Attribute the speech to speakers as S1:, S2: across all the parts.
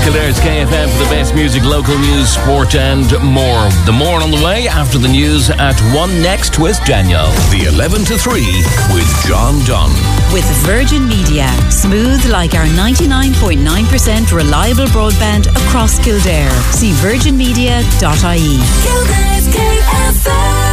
S1: Kildare's KFM for the best music, local news, sport and more. The more on the way after the news at 1 next with Daniel.
S2: The 11 to 3 with John Dunn.
S3: With Virgin Media. Smooth like our 99.9% reliable broadband across Kildare. See virginmedia.ie.
S4: Kildare's KFM.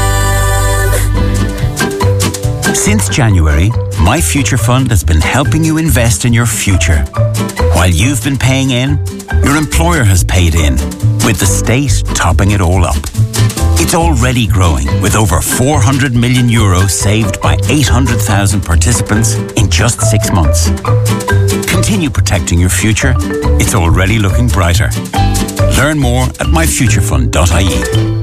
S5: Since January, My Future Fund has been helping you invest in your future. While you've been paying in, your employer has paid in, with the state topping it all up. It's already growing, with over €400 million saved by 800,000 participants in just 6 months. Continue protecting your future. It's already looking brighter. Learn more at myfuturefund.ie.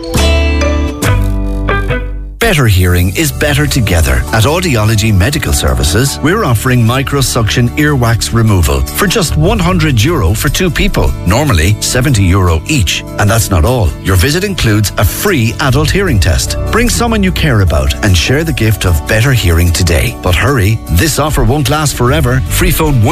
S6: Better hearing is better together. At Audiology Medical Services, we're offering microsuction earwax removal for just €100 for 2 people. Normally €70 each. And that's not all. Your visit includes a free adult hearing test. Bring someone you care about and share the gift of better hearing today. But hurry, this offer won't last forever. Free phone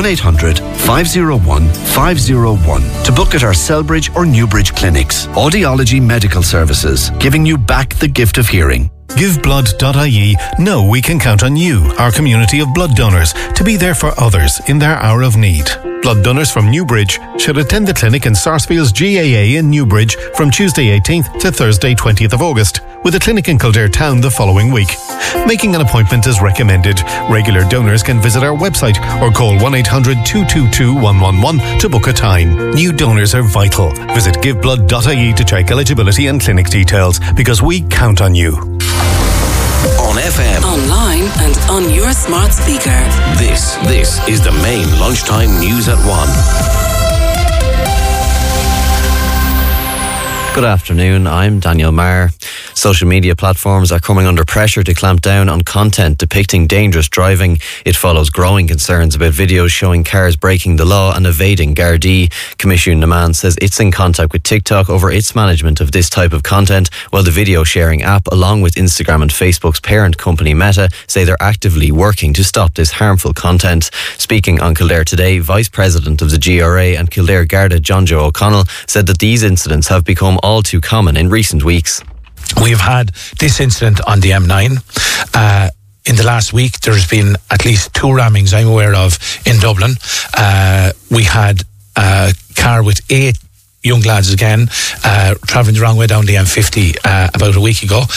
S6: 1-800-501-501 to book at our Selbridge or Newbridge clinics. Audiology Medical Services, giving you back the gift of hearing.
S7: GiveBlood.ie know we can count on you, our community of blood donors, to be there for others in their hour of need. Blood donors from Newbridge should attend the clinic in Sarsfield's GAA in Newbridge from Tuesday 18th to Thursday 20th of August, with a clinic in Kildare Town the following week. Making an appointment is recommended. Regular donors can visit our website or call 1-800-222-111 to book a time. New donors are vital. Visit GiveBlood.ie to check eligibility and clinic details, because we count on you.
S2: On FM,
S4: online and on your smart speaker.
S2: This is the main lunchtime news at 1.
S8: Good afternoon, I'm Daniel Marr. Social media platforms are coming under pressure to clamp down on content depicting dangerous driving. It follows growing concerns about videos showing cars breaking the law and evading Gardaí. Commission Naman says it's in contact with TikTok over its management of this type of content, while the video sharing app, along with Instagram and Facebook's parent company Meta, say they're actively working to stop this harmful content. Speaking on Kildare Today, Vice President of the GRA and Kildare Garda, John Joe O'Connell, said that these incidents have become all too common in recent weeks.
S9: We've had this incident on the M9. In the last week, there's been at least 2 rammings I'm aware of in Dublin. We had a car with 8 young lads again, travelling the wrong way down the M50 about a week ago.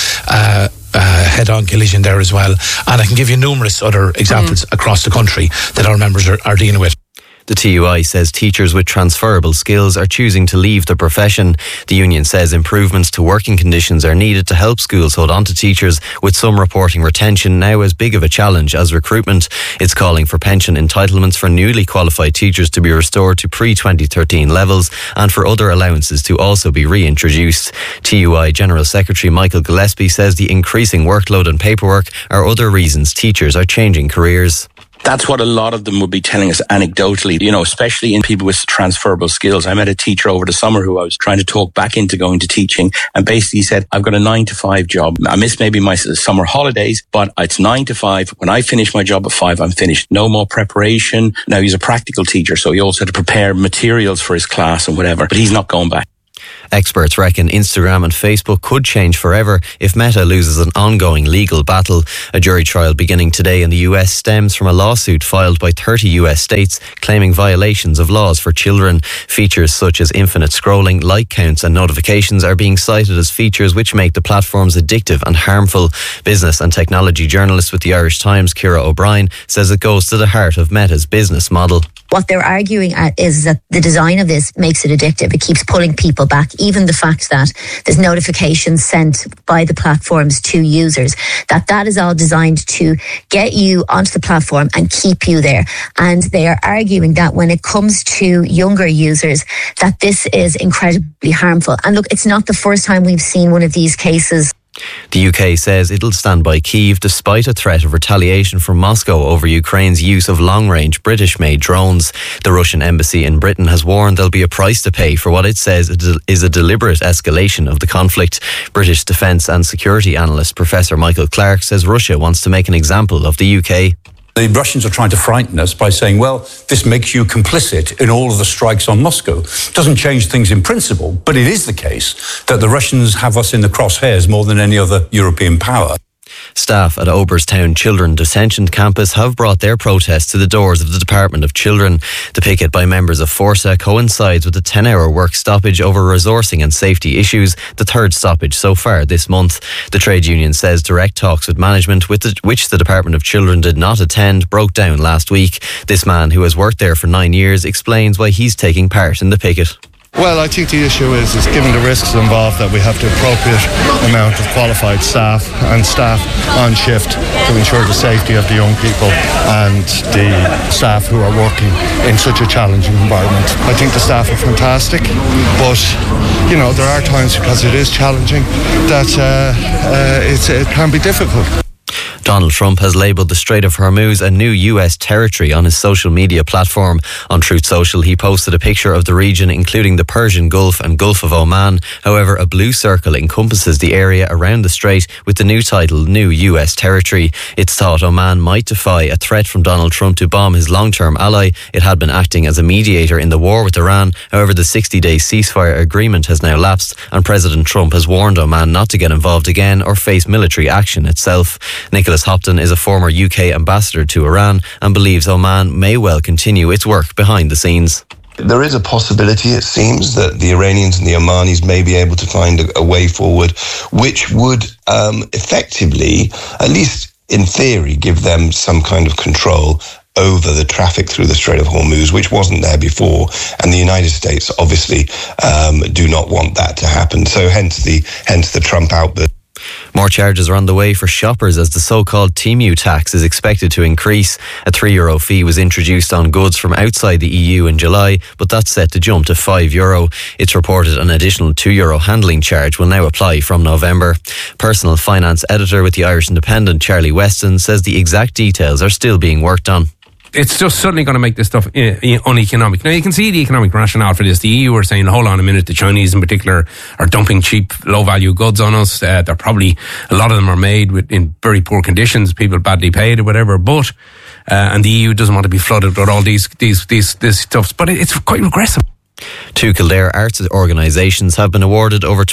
S9: Head-on collision there as well. And I can give you numerous other examples across the country that our members are dealing with.
S8: The TUI says teachers with transferable skills are choosing to leave the profession. The union says improvements to working conditions are needed to help schools hold on to teachers, with some reporting retention now as big of a challenge as recruitment. It's calling for pension entitlements for newly qualified teachers to be restored to pre-2013 levels, and for other allowances to also be reintroduced. TUI General Secretary Michael Gillespie says the increasing workload and paperwork are other reasons teachers are changing careers.
S10: That's what a lot of them would be telling us anecdotally, especially in people with transferable skills. I met a teacher over the summer who I was trying to talk back into going to teaching, and basically said, I've got a 9-to-5 job. I miss maybe my summer holidays, but it's 9 to 5. When I finish my job at 5, I'm finished. No more preparation. Now he's a practical teacher, so he also had to prepare materials for his class and whatever, but he's not going back.
S8: Experts reckon Instagram and Facebook could change forever if Meta loses an ongoing legal battle. A jury trial beginning today in the US stems from a lawsuit filed by 30 US states claiming violations of laws for children. Features such as infinite scrolling, like counts and notifications are being cited as features which make the platforms addictive and harmful. Business and technology journalist with the Irish Times, Ciara O'Brien, says it goes to the heart of Meta's business model.
S11: What they're arguing at is that the design of this makes it addictive. It keeps pulling people back. Even the fact that there's notifications sent by the platforms to users, that is all designed to get you onto the platform and keep you there. And they are arguing that when it comes to younger users, that this is incredibly harmful. And look, it's not the first time we've seen one of these cases.
S8: The UK says it'll stand by Kyiv despite a threat of retaliation from Moscow over Ukraine's use of long-range British-made drones. The Russian embassy in Britain has warned there'll be a price to pay for what it says is a deliberate escalation of the conflict. British defence and security analyst Professor Michael Clark says Russia wants to make an example of the UK.
S12: The Russians are trying to frighten us by saying, well, this makes you complicit in all of the strikes on Moscow. It doesn't change things in principle, but it is the case that the Russians have us in the crosshairs more than any other European power.
S8: Staff at Oberstown Children Detention Campus have brought their protest to the doors of the Department of Children. The picket by members of Forsa coincides with a 10-hour work stoppage over resourcing and safety issues, the third stoppage so far this month. The trade union says direct talks with management, which the Department of Children did not attend, broke down last week. This man, who has worked there for 9 years, explains why he's taking part in the picket.
S13: Well, I think the issue is given the risks involved that we have the appropriate amount of qualified staff and staff on shift to ensure the safety of the young people and the staff who are working in such a challenging environment. I think the staff are fantastic, but you know, there are times, because it is challenging, that it can be difficult.
S8: Donald Trump has labelled the Strait of Hormuz a new US territory on his social media platform. On Truth Social, he posted a picture of the region, including the Persian Gulf and Gulf of Oman. However, a blue circle encompasses the area around the strait with the new title, New US Territory. It's thought Oman might defy a threat from Donald Trump to bomb his long-term ally. It had been acting as a mediator in the war with Iran. However, the 60-day ceasefire agreement has now lapsed, and President Trump has warned Oman not to get involved again or face military action itself. Nicholas Hopton is a former UK ambassador to Iran and believes Oman may well continue its work behind the scenes.
S14: There is a possibility, it seems, that the Iranians and the Omanis may be able to find a way forward which would effectively, at least in theory, give them some kind of control over the traffic through the Strait of Hormuz, which wasn't there before, and the United States obviously do not want that to happen. So hence the Trump outburst.
S8: More charges are on the way for shoppers as the so-called TMU tax is expected to increase. A €3 fee was introduced on goods from outside the EU in July, but that's set to jump to €5. It's reported an additional €2 handling charge will now apply from November. Personal finance editor with the Irish Independent, Charlie Weston, says the exact details are still being worked on.
S15: It's just suddenly going to make this stuff uneconomic. Now, you can see the economic rationale for this. The EU are saying, hold on a minute, the Chinese in particular are dumping cheap, low-value goods on us. They're probably, a lot of them are made in very poor conditions, people badly paid or whatever, but, and the EU doesn't want to be flooded with all these stuff. But it's quite regressive.
S8: Two Kildare arts organisations have been awarded over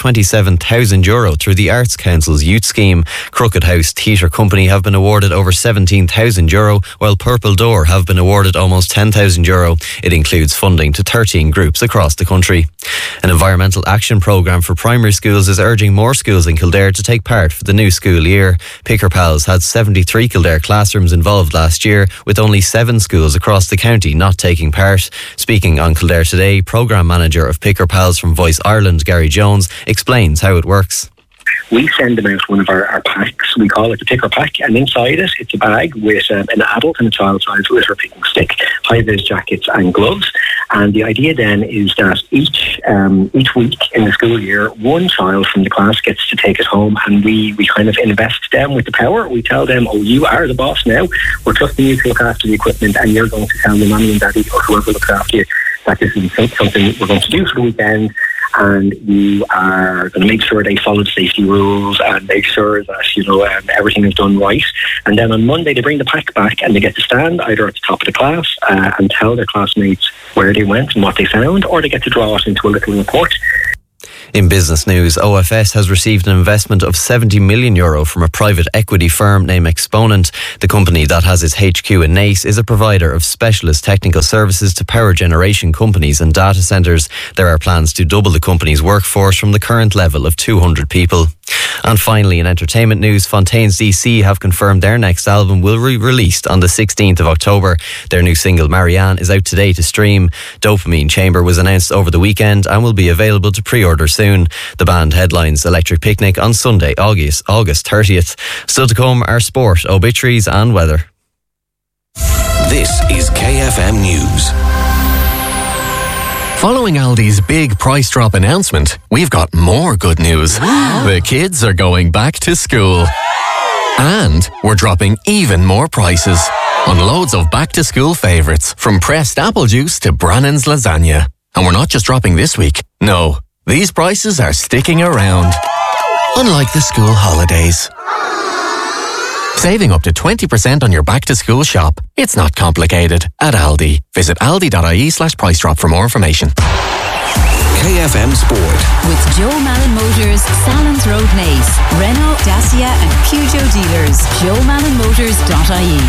S8: €27,000 through the Arts Council's youth scheme. Crooked House Theatre Company have been awarded over €17,000, while Purple Door have been awarded almost €10,000. It includes funding to 13 groups across the country. An environmental action programme for primary schools is urging more schools in Kildare to take part for the new school year. Picker Pals had 73 Kildare classrooms involved last year, with only 7 schools across the county not taking part. Speaking on Kildare Today, Programme Manager of Picker Pals from Voice Ireland, Gary Jones, explains how it works.
S16: We send them out one of our packs. We call it the Picker Pack, and inside it, it's a bag with an adult and a child-sized litter picking stick, high-vis jackets and gloves. And the idea then is that each week in the school year, one child from the class gets to take it home, and we kind of invest them with the power. We tell them, oh, you are the boss now. We're trusting you to look after the equipment, and you're going to tell your mommy and daddy or whoever looks after you that this is something we're going to do for the weekend, and you are going to make sure they follow the safety rules and make sure that everything is done right. And then on Monday they bring the pack back and they get to stand either at the top of the class and tell their classmates where they went and what they found, or they get to draw it into a little report.
S8: In business news, OFS has received an investment of €70 million from a private equity firm named Exponent. The company that has its HQ in Naas is a provider of specialist technical services to power generation companies and data centres. There are plans to double the company's workforce from the current level of 200 people. And finally, in entertainment news, Fontaines DC have confirmed their next album will be released on the 16th of October. Their new single, Marianne, is out today to stream. Dopamine Chamber was announced over the weekend and will be available to pre-order soon. The band headlines Electric Picnic on Sunday, August 30th. Still to come are sport, obituaries and weather.
S2: This is KFM News.
S17: Following Aldi's big price drop announcement, we've got more good news. The kids are going back to school. And we're dropping even more prices on loads of back-to-school favourites, from pressed apple juice to Brannan's lasagna. And we're not just dropping this week. No, these prices are sticking around. Unlike the school holidays. Saving up to 20% on your back-to-school shop. It's not complicated. At Aldi. Visit aldi.ie/price drop for more information.
S2: KFM Sport.
S3: With Joe Malin Motors, Salons Road Naas, Renault, Dacia and Peugeot dealers. JoeMalinMotors.ie.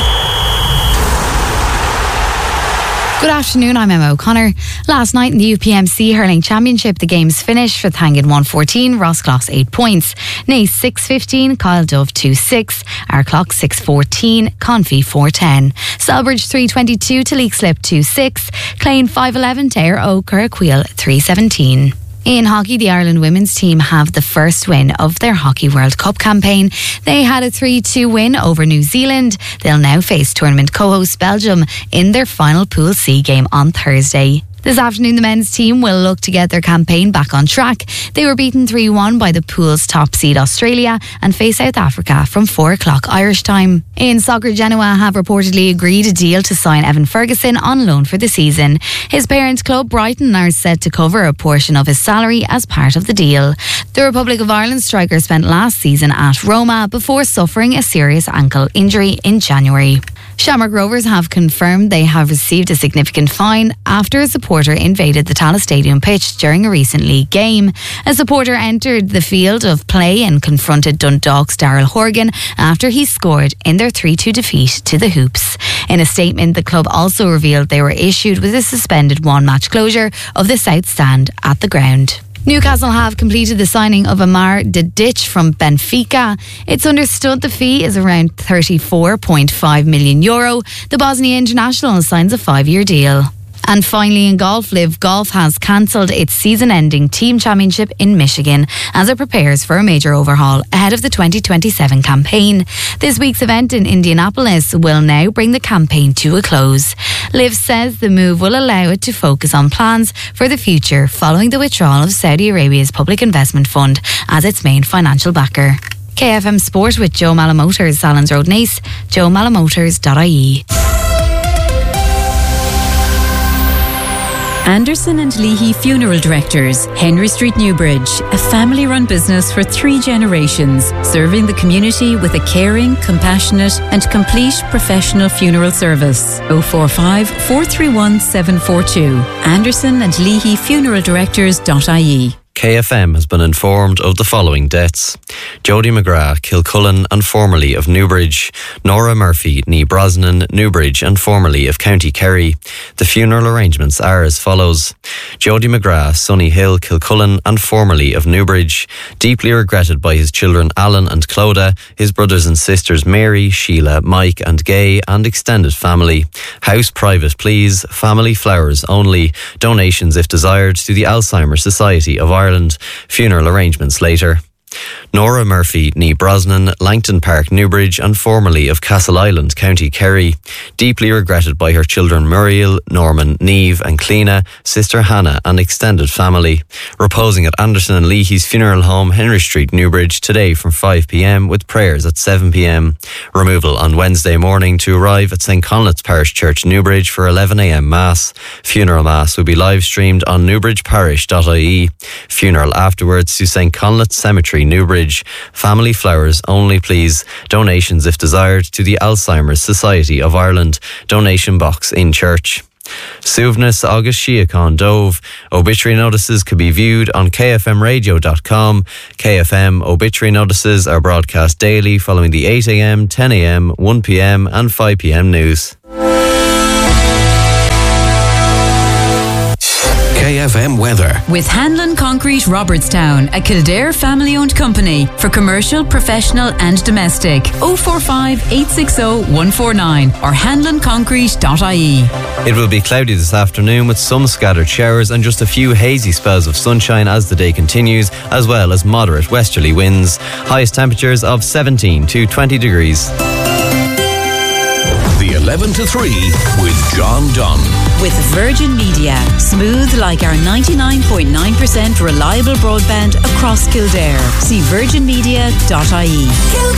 S18: Good afternoon, I'm Emma O'Connor. Last night in the UPMC Hurling Championship, the games finished for Thangan 114, Roscloss 8 points, Naas 6-15, Kyle Dove 2-6, Arklock 6-14, Confi 4-10, Selbridge 3-22 to Leixlip 2-6, Clane 5-11 to Ayr Oker, Queel 3-17. In hockey, the Ireland women's team have the first win of their Hockey World Cup campaign. They had a 3-2 win over New Zealand. They'll now face tournament co-host Belgium in their final Pool C game on Thursday. This afternoon, the men's team will look to get their campaign back on track. They were beaten 3-1 by the pool's top seed Australia and face South Africa from 4 o'clock Irish time. In soccer, Genoa have reportedly agreed a deal to sign Evan Ferguson on loan for the season. His parent club, Brighton, are set to cover a portion of his salary as part of the deal. The Republic of Ireland striker spent last season at Roma before suffering a serious ankle injury in January. Shamrock Rovers have confirmed they have received a significant fine after a supporter invaded the Tallaght Stadium pitch during a recent league game. A supporter entered the field of play and confronted Dundalk's Daryl Horgan after he scored in their 3-2 defeat to the Hoops. In a statement, the club also revealed they were issued with a suspended one-match closure of the South Stand at the ground. Newcastle have completed the signing of Amar Dedic from Benfica. It's understood the fee is around €34.5 million. The Bosnia international signs a 5-year deal. And finally in golf, Liv Golf has cancelled its season-ending team championship in Michigan as it prepares for a major overhaul ahead of the 2027 campaign. This week's event in Indianapolis will now bring the campaign to a close. Liv says the move will allow it to focus on plans for the future following the withdrawal of Saudi Arabia's Public Investment Fund as its main financial backer. KFM Sport with Joe Malin Motors, Salons Road Naas, JoeMalinMotors.ie.
S3: Anderson and Leahy Funeral Directors, Henry Street, Newbridge, a family-run business for 3 generations, serving the community with a caring, compassionate and complete professional funeral service. 045 431 742. Anderson and Leahy Funeral Directors.ie.
S8: KFM has been informed of the following deaths: Jodie McGrath, Kilcullen and formerly of Newbridge; Nora Murphy, née Brosnan, Newbridge and formerly of County Kerry. The funeral arrangements are as follows: Jodie McGrath, Sonny Hill, Kilcullen and formerly of Newbridge. Deeply regretted by his children Alan and Clodagh, his brothers and sisters Mary, Sheila, Mike and Gay and extended family. House private please, family flowers only. Donations if desired to the Alzheimer's Society of Ireland. Funeral arrangements later. Nora Murphy, née Brosnan, Langton Park, Newbridge and formerly of Castle Island, County Kerry. Deeply regretted by her children Muriel, Norman, Niamh and Cleena, sister Hannah and extended family. Reposing at Anderson and Leahy's funeral home, Henry Street, Newbridge, today from 5 p.m. with prayers at 7 p.m. Removal on Wednesday morning to arrive at St. Conleth's Parish Church, Newbridge for 11 a.m. Mass. Funeral Mass will be live streamed on newbridgeparish.ie. Funeral afterwards to St. Conleth's Cemetery, Newbridge. Family flowers only please. Donations if desired to the Alzheimer's Society of Ireland. Donation box in church. Suivnus August Shiacon Dove. Obituary notices could be viewed on kfmradio.com. KFM obituary notices are broadcast daily following the 8 a.m, 10 a.m, 1 p.m and 5 p.m news.
S2: KFM weather.
S3: With Hanlon Concrete Robertstown, a Kildare family-owned company for commercial, professional and domestic. 045 860 149 or hanlonconcrete.ie.
S8: It will be cloudy this afternoon with some scattered showers and just a few hazy spells of sunshine as the day continues, as well as moderate westerly winds. Highest temperatures of 17 to 20 degrees.
S2: The 11 to 3 with John Dunn.
S3: With Virgin Media, smooth like our 99.9% reliable broadband across Kildare. See virginmedia.ie.